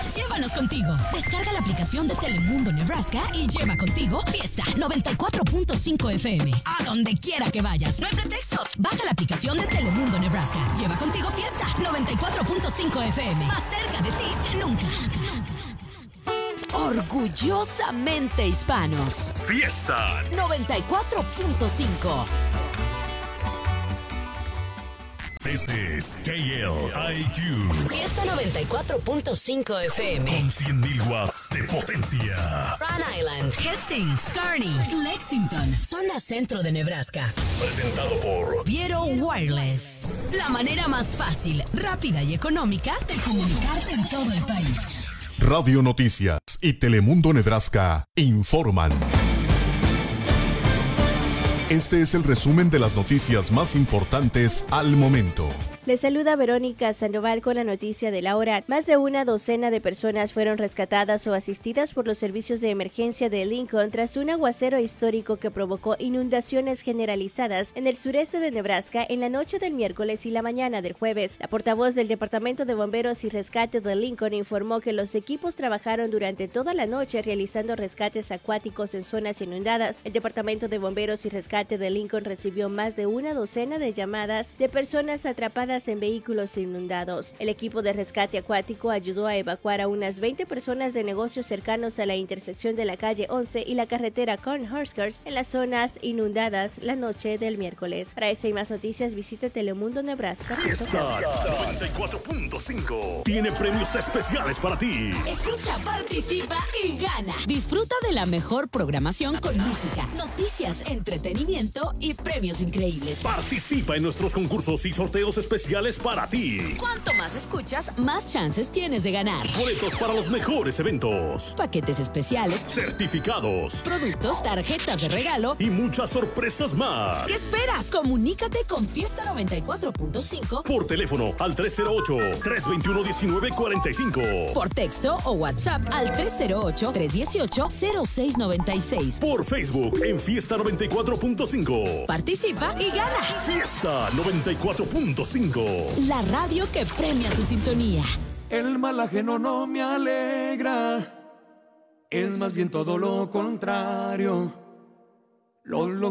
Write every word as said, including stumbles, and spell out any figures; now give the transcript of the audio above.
Llévanos contigo. Descarga la aplicación de Telemundo Nebraska y lleva contigo Fiesta noventa y cuatro punto cinco F M. A donde quiera que vayas. No hay pretextos. Baja la aplicación de Telemundo Nebraska. Lleva contigo Fiesta noventa y cuatro punto cinco F M. Más cerca de ti que nunca. Orgullosamente hispanos. Fiesta noventa y cuatro punto cinco. This is K L I Q. Fiesta noventa y cuatro punto cinco F M. Con cien mil watts de potencia. Rhode Island, Hastings, Kearney, Lexington, zona centro de Nebraska. Presentado por Viero Wireless. La manera más fácil, rápida y económica de comunicarte en todo el país. Radio Noticias y Telemundo Nebraska informan. Este es el resumen de las noticias más importantes al momento. Les saluda Verónica Sandoval con la noticia de la hora. Más de una docena de personas fueron rescatadas o asistidas por los servicios de emergencia de Lincoln tras un aguacero histórico que provocó inundaciones generalizadas en el sureste de Nebraska en la noche del miércoles y la mañana del jueves. La portavoz del Departamento de Bomberos y Rescate de Lincoln informó que los equipos trabajaron durante toda la noche realizando rescates acuáticos en zonas inundadas. El Departamento de Bomberos y Rescate de Lincoln recibió más de una docena de llamadas de personas atrapadas en vehículos inundados. El equipo de rescate acuático ayudó a evacuar a unas veinte personas de negocios cercanos a la intersección de la calle once y la carretera Cornhuskers en las zonas inundadas la noche del miércoles. Para esta y más noticias visite Telemundo Nebraska. Fiesta noventa y cuatro punto cinco tiene premios especiales para ti. Escucha, participa y gana. Disfruta de la mejor programación con música, noticias, entretenimiento y premios increíbles. Participa en nuestros concursos y sorteos especiales para ti. Cuanto más escuchas, más chances tienes de ganar. Boletos para los mejores eventos, Paquetes especiales, certificados productos, tarjetas de regalo. y muchas sorpresas más. ¿Qué esperas? Comunícate con Fiesta noventa y cuatro punto cinco Por teléfono al tres cero ocho, tres dos uno, uno nueve cuatro cinco. por texto o WhatsApp al tres cero ocho, tres uno ocho, cero seis nueve seis. Por Facebook en Fiesta noventa y cuatro punto cinco. Participa y gana. Fiesta noventa y cuatro punto cinco. La radio que premia tu sintonía. El mal ajeno no me alegra, es más bien todo lo contrario. Lo, lo